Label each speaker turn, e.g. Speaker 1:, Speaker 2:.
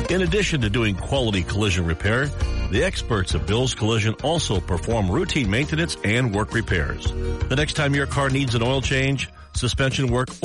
Speaker 1: In addition to doing quality collision repair, the experts at Bill's Collision also perform routine maintenance and work repairs. The next time your car needs an oil change, suspension work,